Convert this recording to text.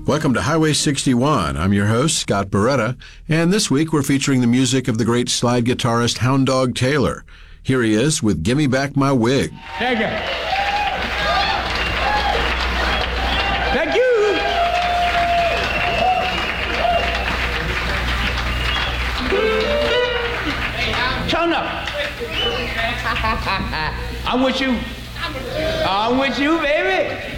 Welcome to Highway 61. I'm your host, Scott Beretta, and this week we're featuring the music of the great slide guitarist Hound Dog Taylor. Here he is with Gimme Back My Wig. Thank you. Thank you. Turn up. I'm with you. I'm with you, baby.